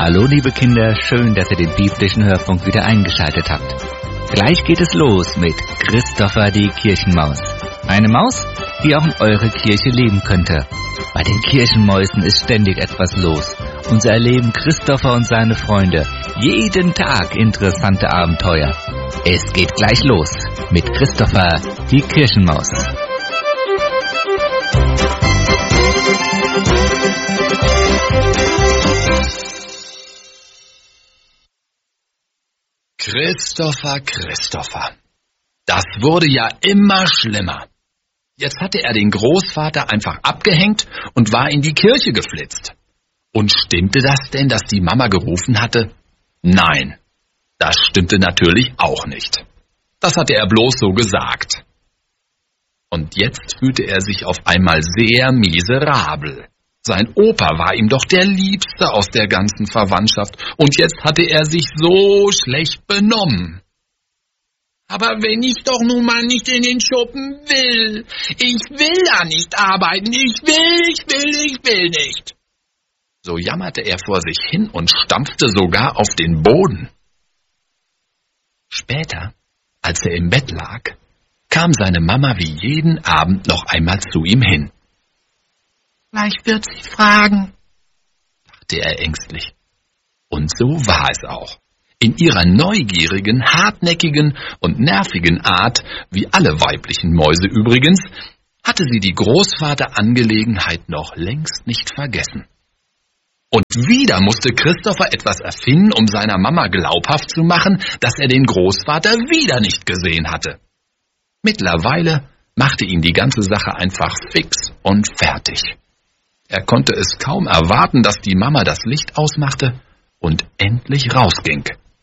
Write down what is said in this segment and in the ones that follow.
Hallo liebe Kinder, schön, dass ihr den biblischen Hörfunk wieder eingeschaltet habt. Gleich geht es los mit Christopher die Kirchenmaus. Eine Maus, die auch in eurer Kirche leben könnte. Bei den Kirchenmäusen ist ständig etwas los. Und so erleben Christopher und seine Freunde jeden Tag interessante Abenteuer. Es geht gleich los mit Christopher die Kirchenmaus. Christopher. Das wurde ja immer schlimmer. Jetzt hatte er den Großvater einfach abgehängt und war in die Kirche geflitzt. Und stimmte das denn, dass die Mama gerufen hatte? Nein, das stimmte natürlich auch nicht. Das hatte er bloß so gesagt. Und jetzt fühlte er sich auf einmal sehr miserabel. Sein Opa war ihm doch der Liebste aus der ganzen Verwandtschaft, und jetzt hatte er sich so schlecht benommen. Aber wenn ich doch nun mal nicht in den Schuppen will, ich will da nicht arbeiten, ich will nicht. So jammerte er vor sich hin und stampfte sogar auf den Boden. Später, als er im Bett lag, kam seine Mama wie jeden Abend noch einmal zu ihm hin. Gleich wird sie fragen, dachte er ängstlich. Und so war es auch. In ihrer neugierigen, hartnäckigen und nervigen Art, wie alle weiblichen Mäuse übrigens, hatte sie die Großvaterangelegenheit noch längst nicht vergessen. Und wieder musste Christopher etwas erfinden, um seiner Mama glaubhaft zu machen, dass er den Großvater wieder nicht gesehen hatte. Mittlerweile machte ihn die ganze Sache einfach fix und fertig. Er konnte es kaum erwarten, dass die Mama das Licht ausmachte und endlich rausging.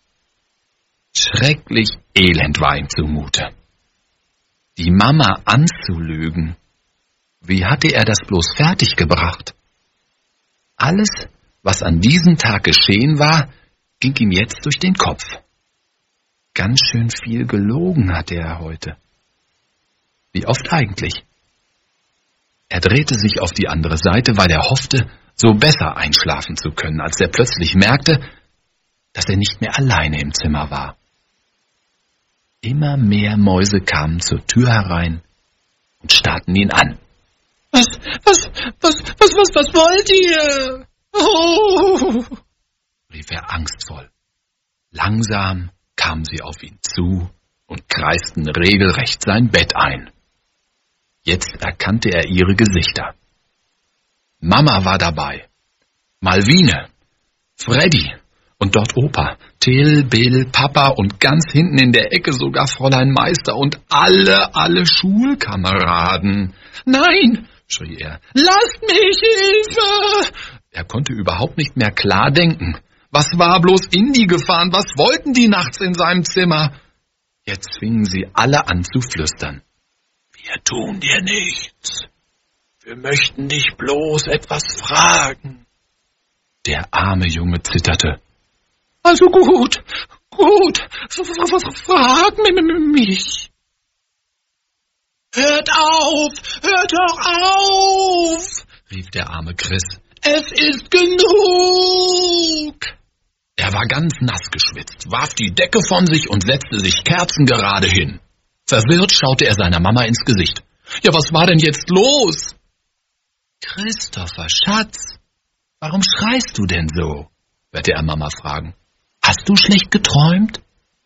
Schrecklich elend war ihm zumute. Die Mama anzulügen, wie hatte er das bloß fertiggebracht? Alles, was an diesem Tag geschehen war, ging ihm jetzt durch den Kopf. Ganz schön viel gelogen hatte er heute. Wie oft eigentlich? Er drehte sich auf die andere Seite, weil er hoffte, so besser einschlafen zu können, als er plötzlich merkte, dass er nicht mehr alleine im Zimmer war. Immer mehr Mäuse kamen zur Tür herein und starrten ihn an. Was wollt ihr? Oh, rief er angstvoll. Langsam kamen sie auf ihn zu und kreisten regelrecht sein Bett ein. Jetzt erkannte er ihre Gesichter. Mama war dabei, Malvine, Freddy und dort Opa, Till, Bill, Papa und ganz hinten in der Ecke sogar Fräulein Meister und alle Schulkameraden. Nein, schrie er, lasst mich, Hilfe! Er konnte überhaupt nicht mehr klar denken. Was war bloß in die gefahren? Was wollten die nachts in seinem Zimmer? Jetzt fingen sie alle an zu flüstern. Wir tun dir nichts. Wir möchten dich bloß etwas fragen. Der arme Junge zitterte. Also gut. Frag mich. Hört doch auf, rief der arme Chris. Es ist genug. Er war ganz nass geschwitzt, warf die Decke von sich und setzte sich kerzengerade hin. Verwirrt schaute er seiner Mama ins Gesicht. Ja, was war denn jetzt los? Christopher, Schatz, warum schreist du denn so? Hörte er Mama fragen. Hast du schlecht geträumt?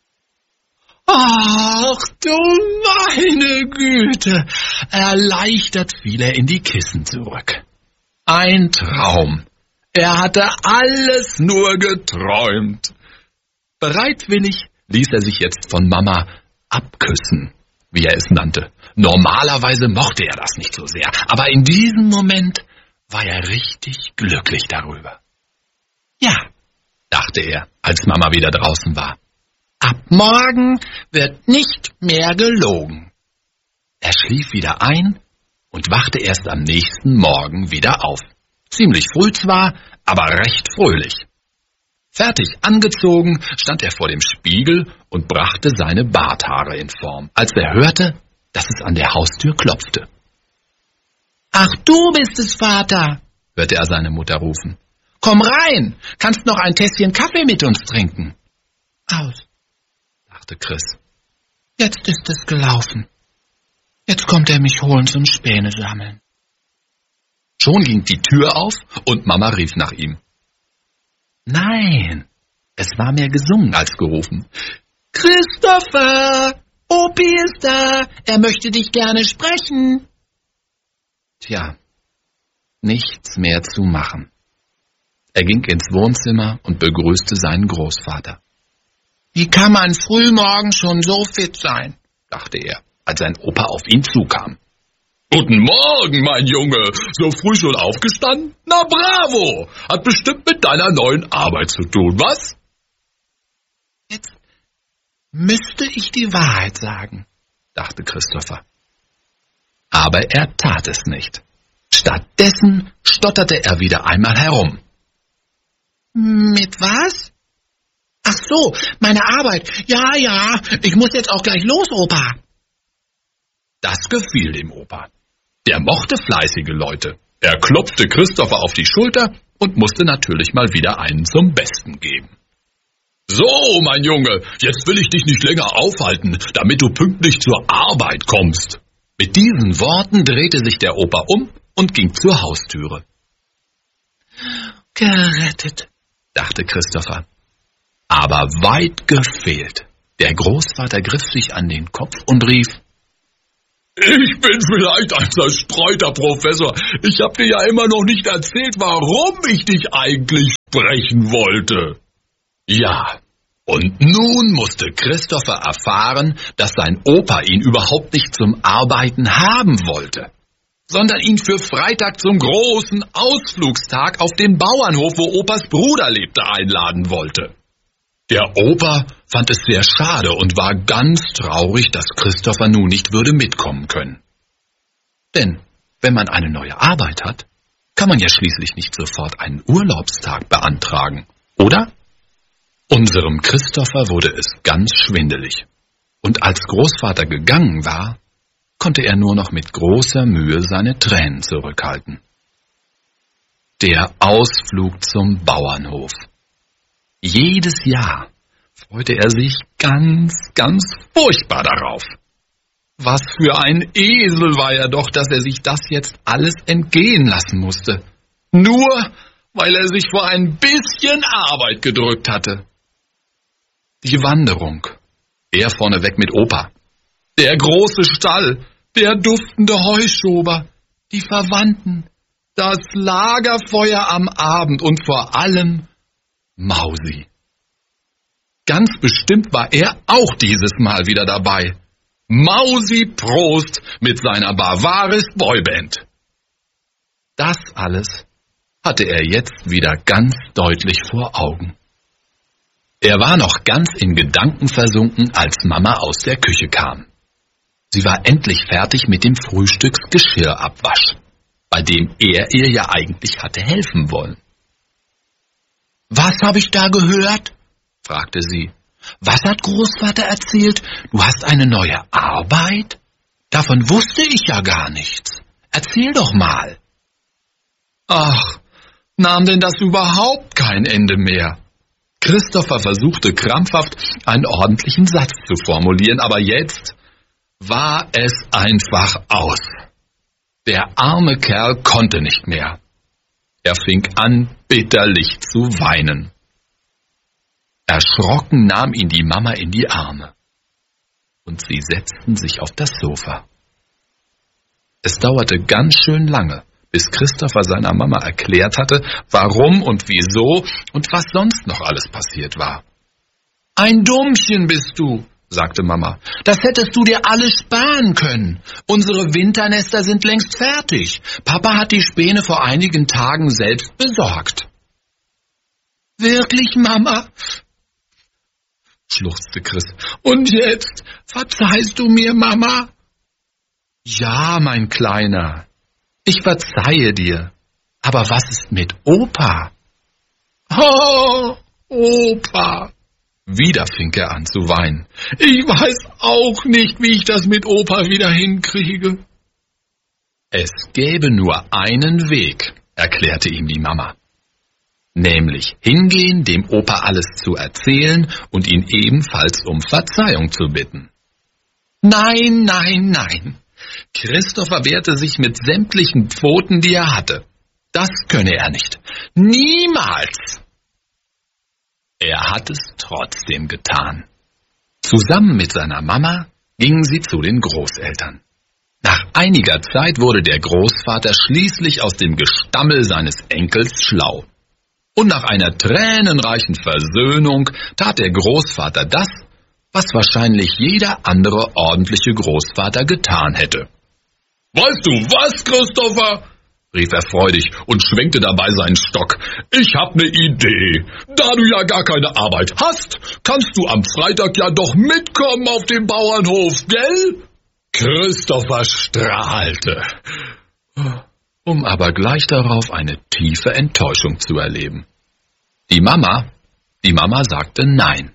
Ach du meine Güte! Erleichtert fiel er in die Kissen zurück. Ein Traum. Er hatte alles nur geträumt. Bereitwillig ließ er sich jetzt von Mama abküssen, wie er es nannte. Normalerweise mochte er das nicht so sehr, aber in diesem Moment war er richtig glücklich darüber. Ja, dachte er, als Mama wieder draußen war. Ab morgen wird nicht mehr gelogen. Er schlief wieder ein und wachte erst am nächsten Morgen wieder auf. Ziemlich früh zwar, aber recht fröhlich. Fertig angezogen stand er vor dem Spiegel und brachte seine Barthaare in Form, als er hörte, dass es an der Haustür klopfte. »Ach, du bist es, Vater«, hörte er seine Mutter rufen. Komm rein, kannst noch ein Tässchen Kaffee mit uns trinken. Aus, dachte Chris. Jetzt ist es gelaufen. Jetzt kommt er mich holen zum Späne sammeln. Schon ging die Tür auf und Mama rief nach ihm. Nein, es war mehr gesungen als gerufen. Christopher, Opi ist da, er möchte dich gerne sprechen. Tja, nichts mehr zu machen. Er ging ins Wohnzimmer und begrüßte seinen Großvater. Wie kann man frühmorgen schon so fit sein, dachte er, als sein Opa auf ihn zukam. Guten Morgen, mein Junge, so früh schon aufgestanden? Na bravo, hat bestimmt mit deiner neuen Arbeit zu tun, was? Jetzt müsste ich die Wahrheit sagen, dachte Christopher. Aber er tat es nicht. Stattdessen stotterte er wieder einmal herum. Mit was? Ach so, meine Arbeit. Ja, ich muss jetzt auch gleich los, Opa. Das gefiel dem Opa. Der mochte fleißige Leute. Er klopfte Christopher auf die Schulter und musste natürlich mal wieder einen zum Besten geben. So, mein Junge, jetzt will ich dich nicht länger aufhalten, damit du pünktlich zur Arbeit kommst. Mit diesen Worten drehte sich der Opa um und ging zur Haustüre. Gerettet, dachte Christopher. Aber weit gefehlt. Der Großvater griff sich an den Kopf und rief, ich bin vielleicht ein zerstreuter Professor. Ich habe dir ja immer noch nicht erzählt, warum ich dich eigentlich sprechen wollte. Ja, und nun musste Christopher erfahren, dass sein Opa ihn überhaupt nicht zum Arbeiten haben wollte, sondern ihn für Freitag zum großen Ausflugstag auf den Bauernhof, wo Opas Bruder lebte, einladen wollte. Der Opa fand es sehr schade und war ganz traurig, dass Christopher nun nicht würde mitkommen können. Denn wenn man eine neue Arbeit hat, kann man ja schließlich nicht sofort einen Urlaubstag beantragen, oder? Unserem Christopher wurde es ganz schwindelig. Und als Großvater gegangen war, konnte er nur noch mit großer Mühe seine Tränen zurückhalten. Der Ausflug zum Bauernhof. Jedes Jahr freute er sich ganz furchtbar darauf. Was für ein Esel war er doch, dass er sich das jetzt alles entgehen lassen musste. Nur, weil er sich vor ein bisschen Arbeit gedrückt hatte. Die Wanderung, er vorneweg mit Opa. Der große Stall, der duftende Heuschober, die Verwandten, das Lagerfeuer am Abend und vor allem Mausi. Ganz bestimmt war er auch dieses Mal wieder dabei. Mausi Prost mit seiner Bavaris Boyband. Das alles hatte er jetzt wieder ganz deutlich vor Augen. Er war noch ganz in Gedanken versunken, als Mama aus der Küche kam. Sie war endlich fertig mit dem Frühstücksgeschirrabwasch, bei dem er ihr ja eigentlich hatte helfen wollen. Was habe ich da gehört? Fragte sie. Was hat Großvater erzählt? Du hast eine neue Arbeit? Davon wusste ich ja gar nichts. Erzähl doch mal. Ach, nahm denn das überhaupt kein Ende mehr? Christopher versuchte krampfhaft, einen ordentlichen Satz zu formulieren, aber jetzt war es einfach aus. Der arme Kerl konnte nicht mehr. Er fing an, bitterlich zu weinen. Erschrocken nahm ihn die Mama in die Arme und sie setzten sich auf das Sofa. Es dauerte ganz schön lange, bis Christopher seiner Mama erklärt hatte, warum und wieso und was sonst noch alles passiert war. Ein Dummchen bist du, sagte Mama. Das hättest du dir alles sparen können. Unsere Winternester sind längst fertig. Papa hat die Späne vor einigen Tagen selbst besorgt. Wirklich, Mama? Schluchzte Chris. Und jetzt verzeihst du mir, Mama? Ja, mein Kleiner. Ich verzeihe dir. Aber was ist mit Opa? Oh, Opa. Wieder fing er an zu weinen. Ich weiß auch nicht, wie ich das mit Opa wieder hinkriege. Es gäbe nur einen Weg, erklärte ihm die Mama. nämlich hingehen, dem Opa alles zu erzählen und ihn ebenfalls um Verzeihung zu bitten. Nein, nein, nein. Christopher wehrte sich mit sämtlichen Pfoten, die er hatte. Das könne er nicht. Niemals! Er hat es trotzdem getan. Zusammen mit seiner Mama gingen sie zu den Großeltern. Nach einiger Zeit wurde der Großvater schließlich aus dem Gestammel seines Enkels schlau. Und nach einer tränenreichen Versöhnung tat der Großvater das, was wahrscheinlich jeder andere ordentliche Großvater getan hätte. »Weißt du was, Christopher?« rief er freudig und schwenkte dabei seinen Stock. »Ich hab ne Idee. Da du ja gar keine Arbeit hast, kannst du am Freitag ja doch mitkommen auf den Bauernhof, gell?« Christopher strahlte, um aber gleich darauf eine tiefe Enttäuschung zu erleben. Die Mama sagte nein.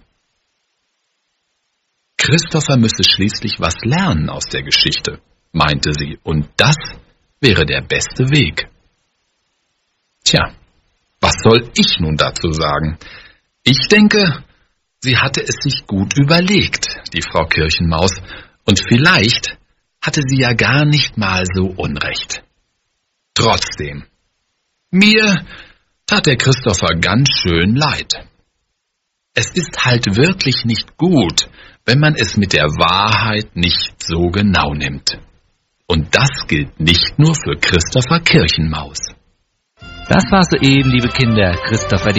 Christopher müsse schließlich was lernen aus der Geschichte, meinte sie, und das wäre der beste Weg. Tja, was soll ich nun dazu sagen? Ich denke, sie hatte es sich gut überlegt, die Frau Kirchenmaus, und vielleicht hatte sie ja gar nicht mal so Unrecht. Trotzdem, mir tat der Christopher ganz schön leid. Es ist halt wirklich nicht gut, wenn man es mit der Wahrheit nicht so genau nimmt. Und das gilt nicht nur für Christopher Kirchenmaus. Das war soeben, liebe Kinder, Christopher die